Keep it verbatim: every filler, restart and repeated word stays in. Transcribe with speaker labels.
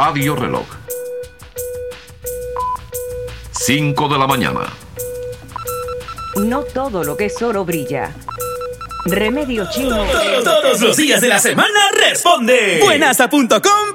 Speaker 1: Radio Reloj. cinco de la mañana.
Speaker 2: No todo lo que es oro brilla. Remedio Chino.
Speaker 3: Todos los días de la semana responde. Buenasa punto com